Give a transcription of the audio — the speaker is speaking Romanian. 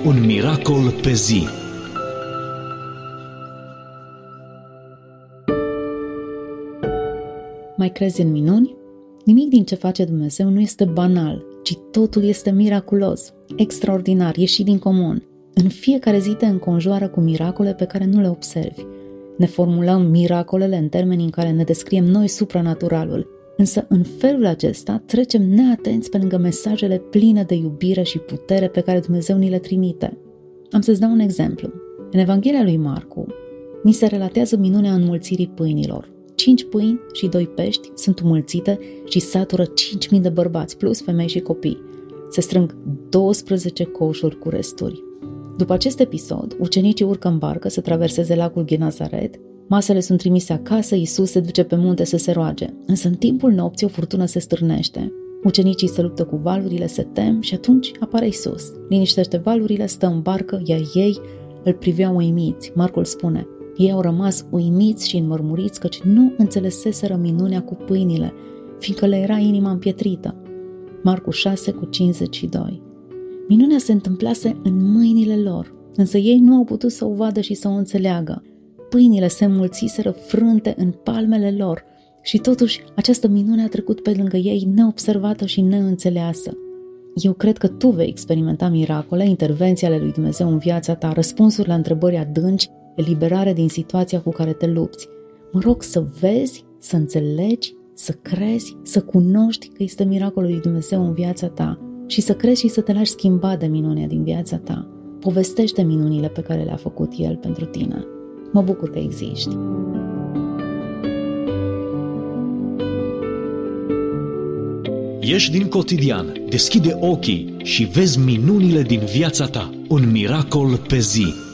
Un miracol pe zi. Mai crezi în minuni? Nimic din ce face Dumnezeu nu este banal, ci totul este miraculos, extraordinar, ieșit din comun. În fiecare zi te înconjoară cu miracole pe care nu le observi. Ne formulăm miracolele în termenii în care ne descriem noi supranaturalul, însă în felul acesta trecem neatenți pe lângă mesajele pline de iubire și putere pe care Dumnezeu ni le trimite. Am să-ți dau un exemplu. În Evanghelia lui Marcu, ni se relatează minunea înmulțirii pâinilor. 5 pâini și 2 pești sunt înmulțite și satură 5.000 de bărbați, plus femei și copii. Se strâng 12 coșuri cu resturi. După acest episod, ucenicii urcă în barcă să traverseze lacul Genazaret, masele sunt trimise acasă, Iisus se duce pe munte să se roage. Însă în timpul nopții o furtună se stârnește. Ucenicii se luptă cu valurile, se tem și atunci apare Iisus. Liniștește valurile, stă în barcă, iar ei îl priveau uimiți. Marcul spune: ei au rămas uimiți și înmărmuriți căci nu înțeleseseră minunea cu pâinile, fiindcă le era inima împietrită. Marcu 6:52. Minunea se întâmplase în mâinile lor, însă ei nu au putut să o vadă și să o înțeleagă. Pâinile se înmulțiseră frânte în palmele lor și totuși această minune a trecut pe lângă ei neobservată și neînțeleasă. Eu cred că tu vei experimenta miracole, intervenții ale lui Dumnezeu în viața ta, răspunsuri la întrebări adânci, eliberare din situația cu care te lupți. Mă rog să vezi, să înțelegi, să crezi, să cunoști că este miracolul lui Dumnezeu în viața ta și să crezi și să te lași schimba de minunea din viața ta. Povestește minunile pe care le-a făcut El pentru tine. Mă bucur că existi. Ieși din cotidian, deschide ochii și vezi minunile din viața ta. Un miracol pe zi.